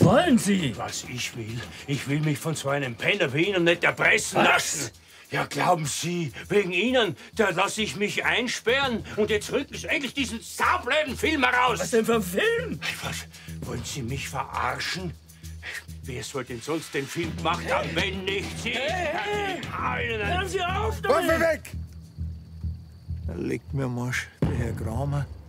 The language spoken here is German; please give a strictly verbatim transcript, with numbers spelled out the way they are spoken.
wollen Sie? Was ich will? Ich will mich von so einem Penner wie Ihnen nicht erpressen Was? lassen. Ja, glauben Sie, wegen Ihnen, da lasse ich mich einsperren und jetzt rücken Sie endlich diesen saublöden Film heraus. Was denn für ein Film? Was? Wollen Sie mich verarschen? Wer soll denn sonst den Film gemacht haben, wenn nicht Sie? Hey, hey. Hören Sie auf Waffe damit! weg! Da legt mir Marsch, der Herr Kramer.